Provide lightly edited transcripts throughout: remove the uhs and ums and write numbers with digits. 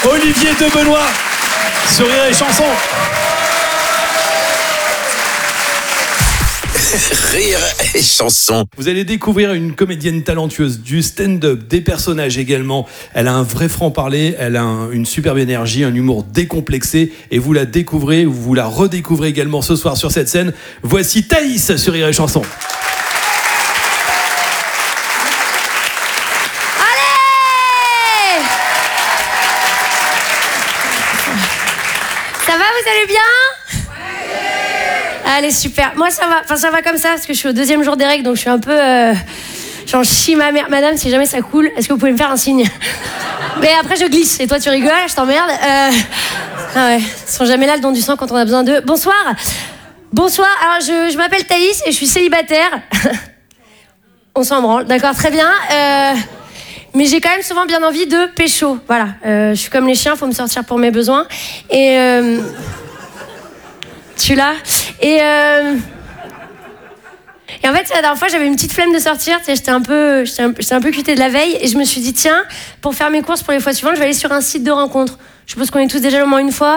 Olivier de Benoît sur Rire et Chanson. Rire et Chanson. Vous allez découvrir une comédienne talentueuse, du stand-up, des personnages également. Elle a un vrai franc-parler, elle a une superbe énergie, un humour décomplexé. Et vous la découvrez, vous la redécouvrez également ce soir sur cette scène. Voici Thaïs sur Rire et Chanson. Allez! Ça va, vous allez bien? Allez, super. Moi, ça va. Enfin, ça va comme ça, parce que je suis au 2e jour des règles, donc je suis un peu... J'en chie ma mère. Madame, si jamais ça coule, est-ce que vous pouvez me faire un signe? Mais après, je glisse. Et toi, tu rigoles, je t'emmerde. Ah ouais, ils sont jamais là, le don du sang, quand on a besoin d'eux. Bonsoir. Bonsoir. Alors, je m'appelle Thaïs et je suis célibataire. On s'en branle. D'accord, très bien. Mais j'ai quand même souvent bien envie de pécho. Voilà. Je suis comme les chiens, faut me sortir pour mes besoins. Et... Tu l'as. Et en fait, la dernière fois, j'avais une petite flemme de sortir. Tu sais, j'étais un peu cutée de la veille. Et je me suis dit, tiens, pour faire mes courses pour les fois suivantes, je vais aller sur un site de rencontre. Je suppose qu'on est tous déjà au moins une fois.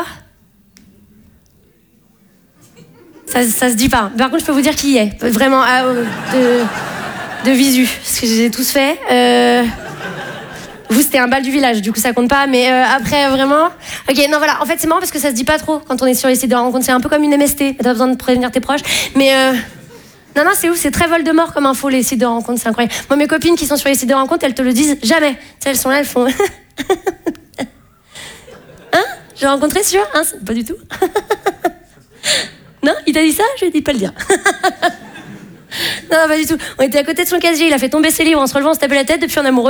Ça se dit pas. Par contre, je peux vous dire qui y est. Vraiment, de visu. Parce que je les ai tous fait. Vous, c'était un bal du village, du coup ça compte pas, mais après vraiment... Ok, non voilà, en fait c'est marrant parce que ça se dit pas trop quand on est sur les sites de rencontres, c'est un peu comme une MST, t'as besoin de prévenir tes proches, mais... Non, c'est ouf, c'est très Voldemort comme info les sites de rencontres, c'est incroyable. Moi mes copines qui sont sur les sites de rencontres, elles te le disent jamais. Tu sais, elles sont là, elles font... Hein? J'ai rencontré sur... Hein? Pas du tout. Non? Il t'a dit ça? Je lui ai dit de pas le dire. Non, pas du tout. On était à côté de son casier, il a fait tomber ses livres en se relevant, on se tapait la tête depuis un amoureux.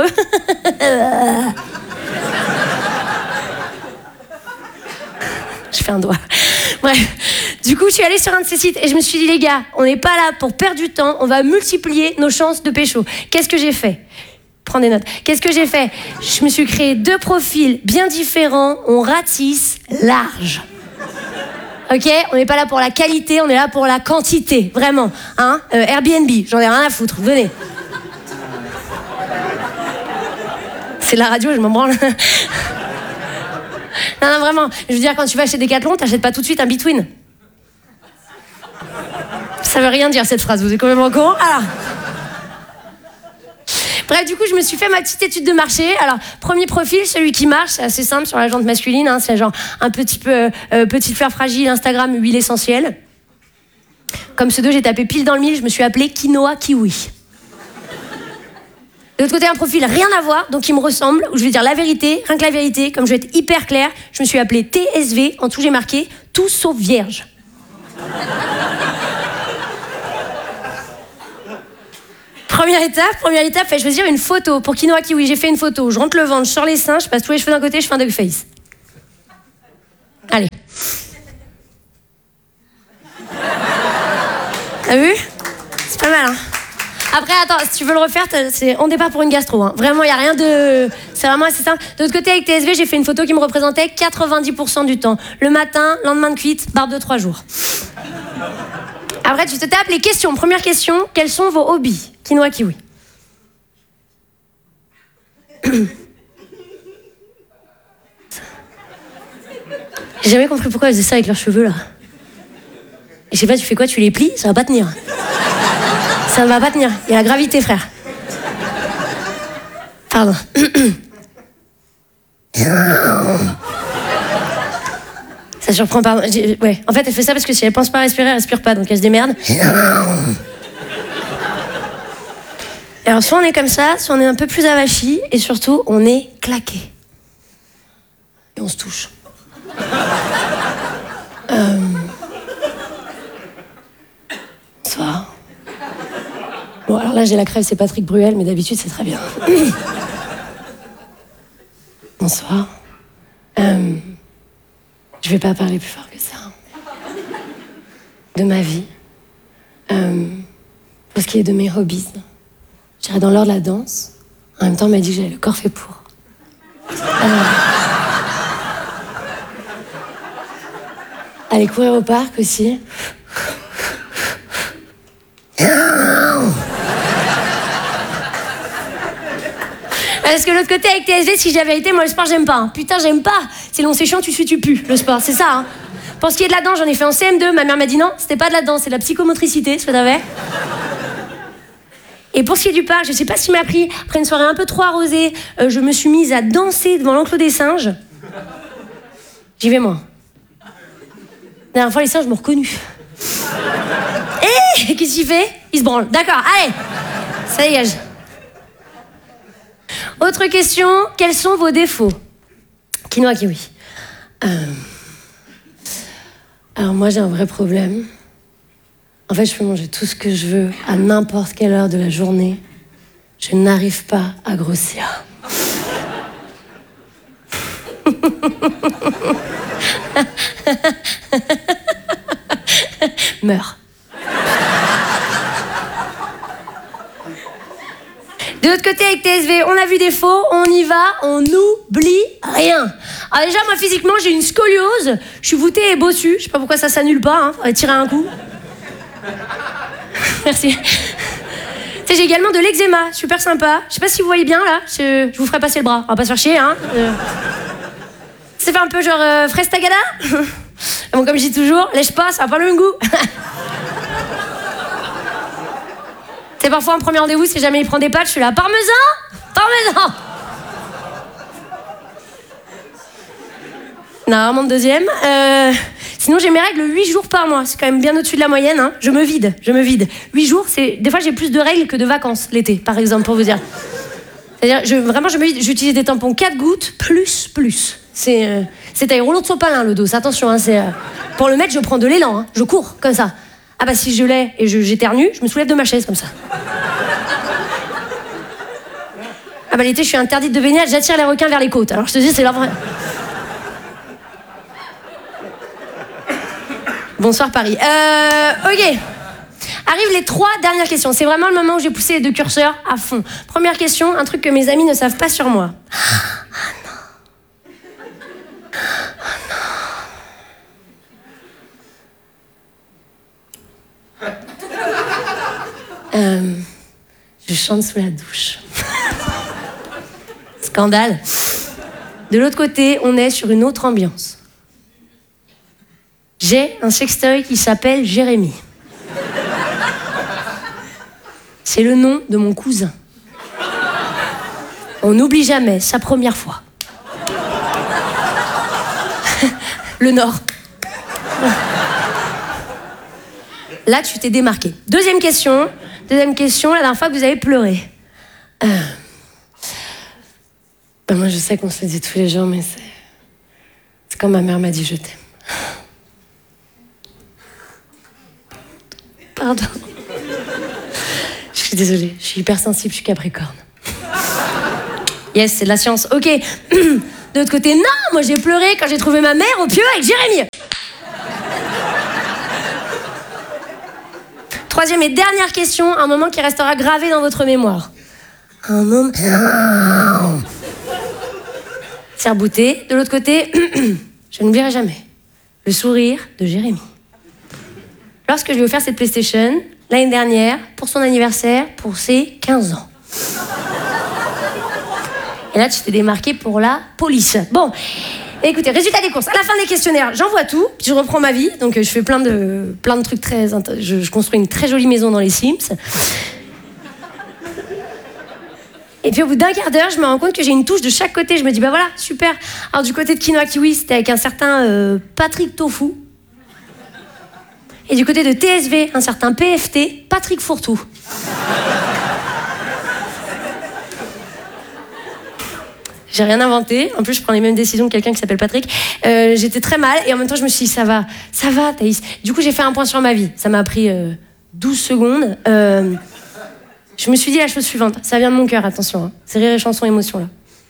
Je fais un doigt. Bref. Du coup, je suis allée sur un de ces sites et je me suis dit, les gars, on n'est pas là pour perdre du temps, on va multiplier nos chances de pécho. Qu'est-ce que j'ai fait? Prends des notes. Qu'est-ce que j'ai fait? Je me suis créé 2 profils bien différents, on ratisse large. Ok, on n'est pas là pour la qualité, on est là pour la quantité, vraiment. Hein, Airbnb, j'en ai rien à foutre, venez. C'est de la radio, je m'en branle. Non, vraiment. Je veux dire, quand tu vas chez Decathlon, t'achètes pas tout de suite un between. Ça veut rien dire cette phrase, vous êtes complètement au courant. Alors. Bref, du coup, je me suis fait ma petite étude de marché. Alors, premier profil, celui qui marche, c'est assez simple sur la jante masculine. Hein, c'est genre un petit peu petite fleur fragile, Instagram, huile essentielle. Comme pseudo, j'ai tapé pile dans le mille. Je me suis appelée Quinoa Kiwi. De l'autre côté, un profil rien à voir, donc il me ressemble, où je vais dire la vérité, rien que la vérité. Comme je vais être hyper claire, je me suis appelée TSV. En dessous, j'ai marqué tout sauf vierge. Première étape, fallait choisir une photo. Pour Quinoa Kiwi, j'ai fait une photo. Je rentre le ventre, je sors les seins, je passe tous les cheveux d'un côté, je fais un dog face. Allez. T'as vu? C'est pas mal, hein? Après, attends, si tu veux le refaire, on départ pour une gastro. Hein. Vraiment, il n'y a rien de... C'est vraiment assez simple. De l'autre côté, avec TSV, j'ai fait une photo qui me représentait 90% du temps. Le matin, lendemain de cuite, barbe de 3 jours. Après, tu te tapes les questions. Première question, quels sont vos hobbies? Quinoa Kiwi. J'ai jamais compris pourquoi elles faisaient ça avec leurs cheveux, là. Et je sais pas, tu fais quoi? Tu les plies? Ça va pas tenir. Ça ne va pas tenir. Il y a la gravité, frère. Pardon. Ça surprend, pardon. Ouais. En fait, elle fait ça parce que si elle pense pas à respirer, elle respire pas, donc elle se démerde. Et alors, soit on est comme ça, soit on est un peu plus avachi, et surtout, on est claqué. Et on se touche. Bonsoir. Bon, alors là, j'ai la crève, c'est Patrick Bruel, mais d'habitude, c'est très bien. Bonsoir. Je vais pas parler plus fort que ça. De ma vie. Pour ce qui est de mes hobbies. J'irai dans l'ordre de la danse. En même temps, on m'a dit que j'avais le corps fait pour. Aller courir au parc aussi. Parce que l'autre côté, avec TSV, si j'ai la vérité, moi, le sport, j'aime pas. Hein. Putain, j'aime pas. C'est long, c'est chiant, tu suis, tu pues, le sport, c'est ça. Hein. Pour ce qui est de la danse, j'en ai fait en CM2. Ma mère m'a dit non, c'était pas de la danse, c'est de la psychomotricité, ce que t'avais. Et pour ce qui est du parc, je sais pas ce qui m'a pris. Après une soirée un peu trop arrosée, je me suis mise à danser devant l'enclos des singes. J'y vais, moi. La dernière fois, les singes m'ont reconnu. Hé, qu'est-ce qu'il fait? Il se branle. D'accord, allez, ça dégage. Autre question, quels sont vos défauts? Quinoa kiwi. Alors moi, j'ai un vrai problème. En fait, je peux manger tout ce que je veux à n'importe quelle heure de la journée. Je n'arrive pas à grossir. Meurs. De l'autre côté, avec TSV, on a vu des faux, on y va, on n'oublie rien. Alors déjà, moi, physiquement, j'ai une scoliose, je suis voûtée et bossue, je sais pas pourquoi ça s'annule pas, hein, faudrait tirer un coup. Merci. Tu sais, j'ai également de l'eczéma, super sympa. Je sais pas si vous voyez bien, là, je vous ferai passer le bras, on va pas se faire chier, hein. Ça fait un peu genre fraise tagada. Bon, comme je dis toujours, lèche pas, ça a pas le même goût. C'est parfois un premier rendez-vous, si jamais il prend des pâtes, je suis là, parmesan. Non, vraiment de deuxième. Sinon, j'ai mes règles 8 jours par mois. C'est quand même bien au-dessus de la moyenne. Hein. Je me vide. 8 jours, des fois, j'ai plus de règles que de vacances l'été, par exemple, pour vous dire. C'est-à-dire, vraiment, je me vide. J'utilise des tampons 4 gouttes, plus. C'est un rouleau de sopalin, le dos. Attention, hein, pour le mettre, je prends de l'élan. Hein. Je cours, comme ça. Ah bah, si je l'ai et j'éternue, je me soulève de ma chaise, comme ça. Ah bah, l'été, je suis interdite de baignade, j'attire les requins vers les côtes. Alors, je te dis, c'est leur vrai... Bonsoir Paris. Ok. Arrivent les 3 dernières questions. C'est vraiment le moment où j'ai poussé les 2 curseurs à fond. Première question, un truc que mes amis ne savent pas sur moi. Je chante sous la douche. Scandale. De l'autre côté, on est sur une autre ambiance. J'ai un sextoy qui s'appelle Jérémy. C'est le nom de mon cousin. On n'oublie jamais sa première fois. Le Nord. Là, tu t'es démarqué. Deuxième question, la dernière fois que vous avez pleuré. Moi, je sais qu'on se le dit tous les jours, mais c'est quand ma mère m'a dit je t'aime. Pardon. Je suis désolée, je suis hypersensible, je suis Capricorne. Yes, c'est de la science. Ok. De l'autre côté, non, moi j'ai pleuré quand j'ai trouvé ma mère au pieu avec Jérémy. Troisième et dernière question, un moment qui restera gravé dans votre mémoire. Un moment... C'est rebooté. De l'autre côté, je n'oublierai jamais le sourire de Jérémy. Lorsque je lui ai offert cette PlayStation, l'année dernière, pour son anniversaire, pour ses 15 ans. Et là, tu t'es démarqué pour la police. Bon, écoutez, résultat des courses. À la fin des questionnaires, j'envoie tout, puis je reprends ma vie. Donc, je fais plein de trucs très... Je construis une très jolie maison dans les Sims. Et puis, au bout d'un quart d'heure, je me rends compte que j'ai une touche de chaque côté. Je me dis, bah voilà, super. Alors, du côté de Quinoa Kiwi, c'était avec un certain Patrick Tofu. Et du côté de TSV, un certain PFT, Patrick Fourtou. J'ai rien inventé. En plus, je prends les mêmes décisions que quelqu'un qui s'appelle Patrick. J'étais très mal et en même temps, je me suis dit, ça va, Thaïs. Du coup, j'ai fait un point sur ma vie. Ça m'a pris 12 secondes. Je me suis dit la chose suivante. Ça vient de mon cœur, attention. Hein. C'est Rire et Chanson émotion, là.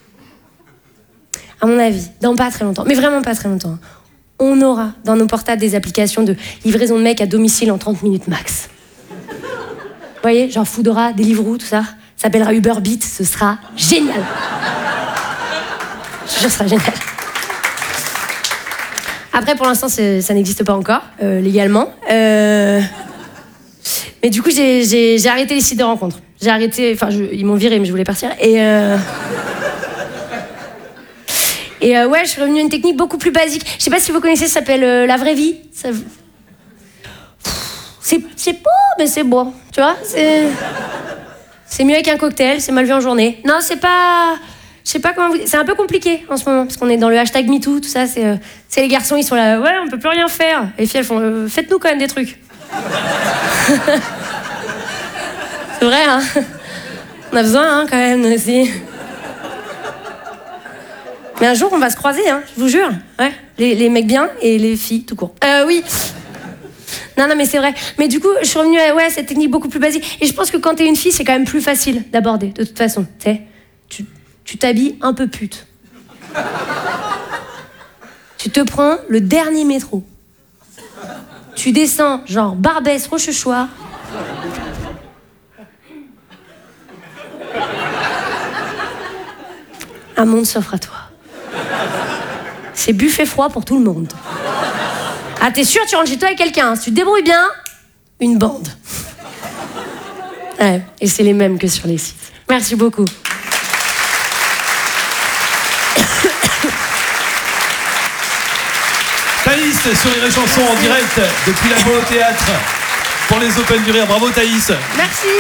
À mon avis, dans pas très longtemps, mais vraiment pas très longtemps, on aura dans nos portables des applications de livraison de mecs à domicile en 30 minutes max. Vous voyez, genre Foodora, Deliveroo, tout ça. Ça s'appellera Uber Beat, ce sera génial. Je te jure, ce sera génial. Après, pour l'instant, ça n'existe pas encore, légalement. Mais du coup, j'ai arrêté les sites de rencontres. J'ai arrêté... Enfin, ils m'ont viré, mais je voulais partir. Et... Et ouais, je suis revenue à une technique beaucoup plus basique. Je sais pas si vous connaissez, ça s'appelle la vraie vie. Ça... C'est beau, mais c'est bon. Tu vois, c'est mieux avec un cocktail, c'est mal vu en journée. Non, c'est pas... Je sais pas comment vous... C'est un peu compliqué en ce moment, parce qu'on est dans le hashtag MeToo, tout ça. C'est les garçons, ils sont là, ouais, on peut plus rien faire. Et les filles, elles font, faites-nous quand même des trucs. C'est vrai, hein. On a besoin, hein, quand même, nous aussi. Mais un jour, on va se croiser, hein, je vous jure. Ouais, les mecs bien et les filles tout court. Oui. Non, mais c'est vrai. Mais du coup, je suis revenue à cette technique beaucoup plus basique. Et je pense que quand t'es une fille, c'est quand même plus facile d'aborder, de toute façon. Tu sais, tu t'habilles un peu pute. Tu te prends le dernier métro. Tu descends, genre Barbès, Rochechouart. Un monde s'offre à toi. C'est buffet froid pour tout le monde. Ah, t'es sûr, tu rentres chez toi avec quelqu'un. Si tu te débrouilles bien, une bande. Ouais, et c'est les mêmes que sur les sites. Merci beaucoup. Thaïs sur Rire et Chanson en direct depuis la Bois au Théâtre pour les Open du Rire. Bravo Thaïs. Merci.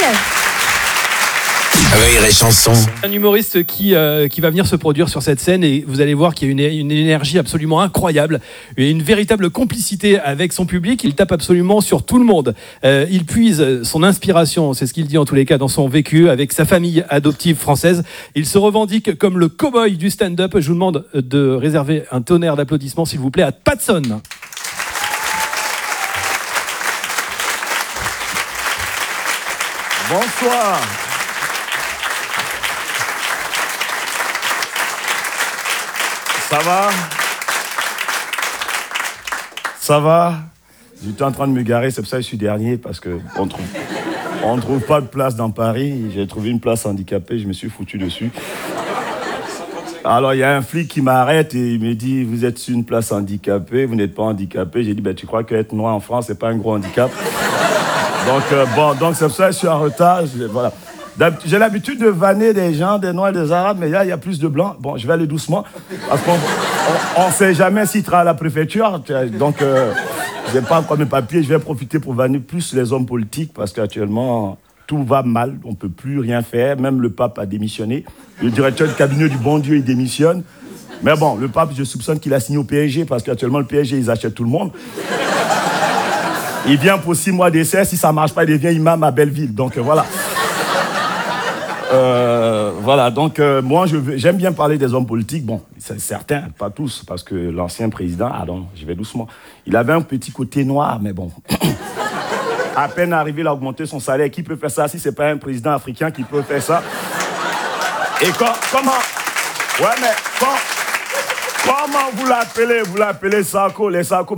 Rire et Chanson. Un humoriste qui va venir se produire sur cette scène et vous allez voir qu'il y a une énergie absolument incroyable et une véritable complicité avec son public. Il tape absolument sur tout le monde. Il puise son inspiration, c'est ce qu'il dit en tous les cas, dans son vécu avec sa famille adoptive française. Il se revendique comme le cow-boy du stand-up. Je vous demande de réserver un tonnerre d'applaudissements s'il vous plaît à Patson. Bonsoir. Ça va? Ça va? J'étais en train de me garer, c'est pour ça que je suis dernier, parce qu'on ne trouve pas de place dans Paris. J'ai trouvé une place handicapée, je me suis foutu dessus. Alors, il y a un flic qui m'arrête et il me dit, vous êtes sur une place handicapée, vous n'êtes pas handicapé. J'ai dit, tu crois qu'être noir en France, c'est pas un gros handicap? Donc c'est pour ça que je suis en retard. Voilà. J'ai l'habitude de vanner des gens, des Noirs et des Arabes, mais là, il y a plus de Blancs. Bon, je vais aller doucement, parce qu'on ne sait jamais s'il sera à la préfecture. Donc, je n'ai pas encore mes papiers. Je vais profiter pour vanner plus les hommes politiques, parce qu'actuellement, tout va mal. On ne peut plus rien faire. Même le pape a démissionné. Le directeur du cabinet du bon Dieu, il démissionne. Mais bon, le pape, je soupçonne qu'il a signé au PSG, parce qu'actuellement, le PSG, ils achètent tout le monde. Il vient pour 6 mois d'essai. Si ça ne marche pas, il devient imam à Belleville. Donc, voilà. Voilà, donc moi j'aime bien parler des hommes politiques, bon, c'est certains, pas tous, parce que l'ancien président, je vais doucement, il avait un petit côté noir, mais bon, à peine arrivé, il a augmenté son salaire. Qui peut faire ça si c'est pas un président africain qui peut faire ça? Et comment? Ouais, mais comment vous l'appelez Sarko, les Sarko?